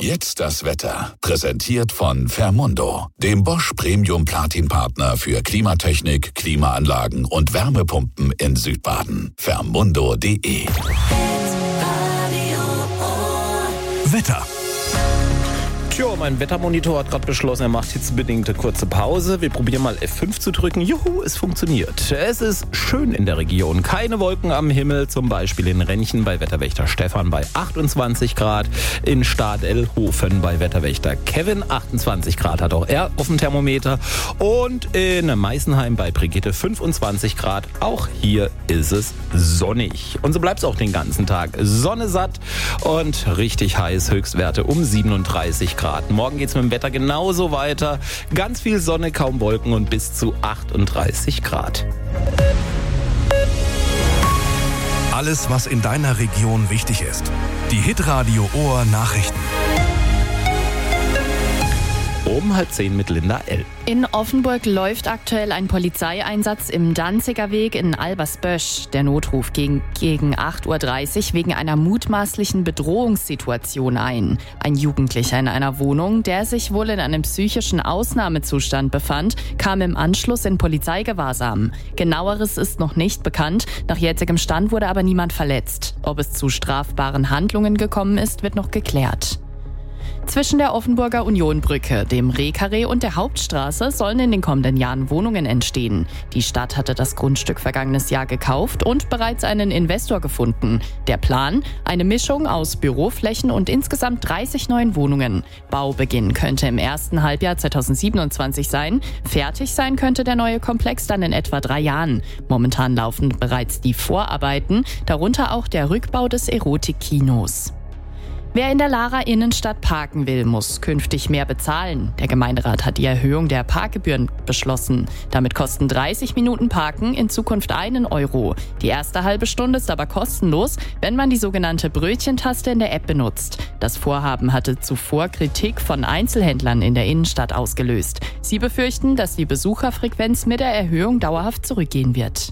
Jetzt das Wetter. Präsentiert von Fermundo, dem Bosch Premium Platin Partner für Klimatechnik, Klimaanlagen und Wärmepumpen in Südbaden. Fermundo.de. Wetter. Tja, mein Wettermonitor hat gerade beschlossen, er macht hitzebedingt eine kurze Pause. Wir probieren mal F5 zu drücken. Juhu, es funktioniert. Es ist schön in der Region. Keine Wolken am Himmel, zum Beispiel in Renchen bei Wetterwächter Stefan bei 28 Grad. In Stadellhofen bei Wetterwächter Kevin 28 Grad hat auch er auf dem Thermometer. Und in Meißenheim bei Brigitte 25 Grad. Auch hier ist es sonnig. Und so bleibt es auch den ganzen Tag. Sonne satt und richtig heiß. Höchstwerte um 37 Grad. Morgen geht's mit dem Wetter genauso weiter. Ganz viel Sonne, kaum Wolken und bis zu 38 Grad. Alles, was in deiner Region wichtig ist. Die Hitradio Ohr Nachrichten. Um 9:30 mit Linda L. In Offenburg läuft aktuell ein Polizeieinsatz im Danziger Weg in Albersbösch. Der Notruf ging gegen 8:30 Uhr wegen einer mutmaßlichen Bedrohungssituation ein. Ein Jugendlicher in einer Wohnung, der sich wohl in einem psychischen Ausnahmezustand befand, kam im Anschluss in Polizeigewahrsam. Genaueres ist noch nicht bekannt. Nach jetzigem Stand wurde aber niemand verletzt. Ob es zu strafbaren Handlungen gekommen ist, wird noch geklärt. Zwischen der Offenburger Unionbrücke, dem Rehkarree und der Hauptstraße sollen in den kommenden Jahren Wohnungen entstehen. Die Stadt hatte das Grundstück vergangenes Jahr gekauft und bereits einen Investor gefunden. Der Plan? Eine Mischung aus Büroflächen und insgesamt 30 neuen Wohnungen. Baubeginn könnte im ersten Halbjahr 2027 sein. Fertig sein könnte der neue Komplex dann in etwa 3 Jahren. Momentan laufen bereits die Vorarbeiten, darunter auch der Rückbau des Erotikkinos. Wer in der Lahrer Innenstadt parken will, muss künftig mehr bezahlen. Der Gemeinderat hat die Erhöhung der Parkgebühren beschlossen. Damit kosten 30 Minuten Parken in Zukunft 1 Euro. Die erste halbe Stunde ist aber kostenlos, wenn man die sogenannte Brötchentaste in der App benutzt. Das Vorhaben hatte zuvor Kritik von Einzelhändlern in der Innenstadt ausgelöst. Sie befürchten, dass die Besucherfrequenz mit der Erhöhung dauerhaft zurückgehen wird.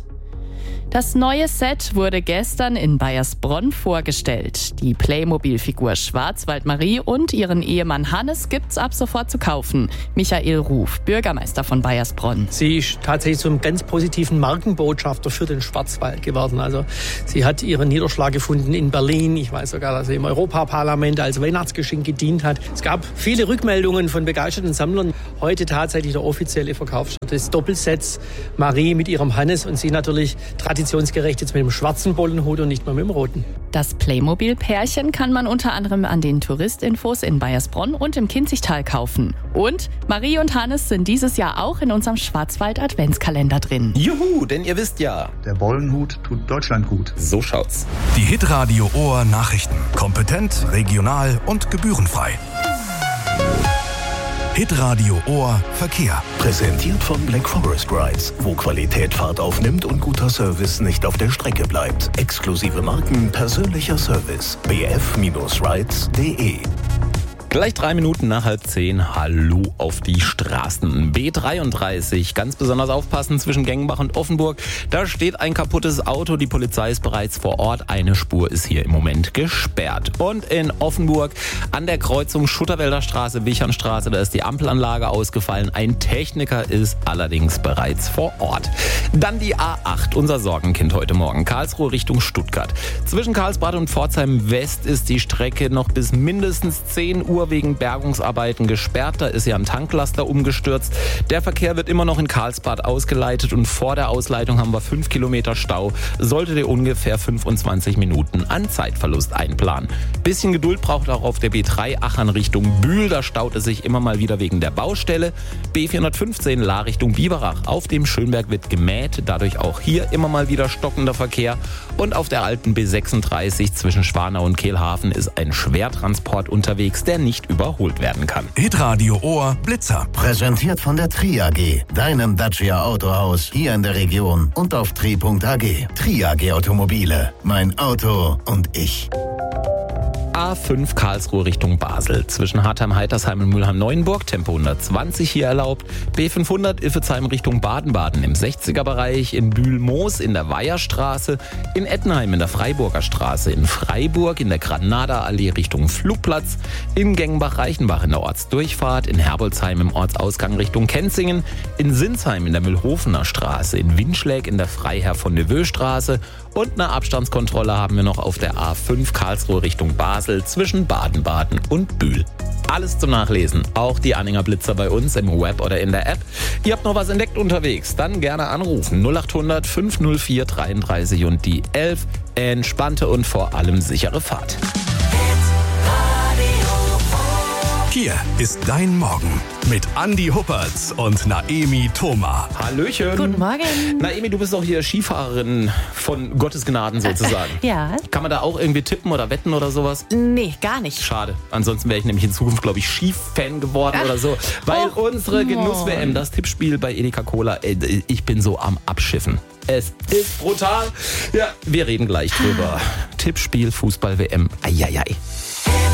Das neue Set wurde gestern in Baiersbronn vorgestellt. Die Playmobil-Figur Schwarzwaldmarie und ihren Ehemann Hannes gibt's ab sofort zu kaufen. Michael Ruf, Bürgermeister von Baiersbronn. Sie ist tatsächlich zum ganz positiven Markenbotschafter für den Schwarzwald geworden. Also sie hat ihren Niederschlag gefunden in Berlin. Ich weiß sogar, dass sie im Europaparlament als Weihnachtsgeschenk gedient hat. Es gab viele Rückmeldungen von begeisterten Sammlern. Heute tatsächlich der offizielle Verkaufsstart des Doppelsets Marie mit ihrem Hannes und sie natürlich traditionsgerecht jetzt mit dem schwarzen Bollenhut und nicht mehr mit dem roten. Das Playmobil-Pärchen kann man unter anderem an den Touristinfos in Baiersbronn und im Kinzigtal kaufen. Und Marie und Hannes sind dieses Jahr auch in unserem Schwarzwald-Adventskalender drin. Juhu, denn ihr wisst ja, der Bollenhut tut Deutschland gut. So schaut's. Die Hitradio Ohr Nachrichten. Kompetent, regional und gebührenfrei. Hitradio Ohr Verkehr. Präsentiert von Black Forest Rides, wo Qualität Fahrt aufnimmt und guter Service nicht auf der Strecke bleibt. Exklusive Marken, persönlicher Service. bf-rides.de. Gleich 3 Minuten nach 9:30. Hallo auf die Straßen. B33. Ganz besonders aufpassen zwischen Gengenbach und Offenburg. Da steht ein kaputtes Auto. Die Polizei ist bereits vor Ort. Eine Spur ist hier im Moment gesperrt. Und in Offenburg an der Kreuzung Schutterwälder Straße, Wichernstraße, da ist die Ampelanlage ausgefallen. Ein Techniker ist allerdings bereits vor Ort. Dann die A8, unser Sorgenkind heute Morgen. Karlsruhe Richtung Stuttgart. Zwischen Karlsbad und Pforzheim West ist die Strecke noch bis mindestens 10 Uhr wegen Bergungsarbeiten gesperrt. Da ist ja ein Tanklaster umgestürzt. Der Verkehr wird immer noch in Karlsbad ausgeleitet und vor der Ausleitung haben wir 5 Kilometer Stau. Solltet ihr ungefähr 25 Minuten an Zeitverlust einplanen. Bisschen Geduld braucht auch auf der B3 Achern Richtung Bühl. Da staut es sich immer mal wieder wegen der Baustelle. B415 Lahr Richtung Biberach. Auf dem Schönberg wird gemäht. Dadurch auch hier immer mal wieder stockender Verkehr. Und auf der alten B36 zwischen Schwanau und Kehlhafen ist ein Schwertransport unterwegs, der nicht überholt werden kann. Hitradio Ohr Blitzer. Präsentiert von der Tri AG, deinem Dacia Autohaus hier in der Region und auf tri.ag. Tri AG Automobile, mein Auto und ich. A5 Karlsruhe Richtung Basel. Zwischen Hartheim-Heitersheim und Mülheim-Neuenburg, Tempo 120 hier erlaubt. B500 Iffezheim Richtung Baden-Baden im 60er-Bereich. In Bühl-Moos in der Weiherstraße. In Ettenheim in der Freiburger Straße. In Freiburg in der Granada-Allee Richtung Flugplatz. In Gengenbach-Reichenbach in der Ortsdurchfahrt. In Herbolzheim im Ortsausgang Richtung Kenzingen. In Sinsheim in der Mühlhofener Straße. In Winschläg in der Freiherr von Neveu Straße. Und eine Abstandskontrolle haben wir noch auf der A5 Karlsruhe Richtung Basel zwischen Baden-Baden und Bühl. Alles zum Nachlesen, auch die Anhänger Blitzer bei uns im Web oder in der App. Ihr habt noch was entdeckt unterwegs, dann gerne anrufen 0800 504 33 und die 11. Entspannte und vor allem sichere Fahrt. Hier ist dein Morgen mit Andi Huppertz und Naemi Thoma. Hallöchen. Guten Morgen. Naemi, du bist doch hier Skifahrerin von Gottes Gnaden sozusagen. Ja. Kann man da auch irgendwie tippen oder wetten oder sowas? Nee, gar nicht. Schade. Ansonsten wäre ich nämlich in Zukunft, glaube ich, Skifan geworden oder so. Weil unsere Genuss-WM, das Tippspiel bei Edeka Cola, ich bin so am Abschiffen. Es ist brutal. Ja, wir reden gleich drüber. Tippspiel, Fußball-WM. Eieiei.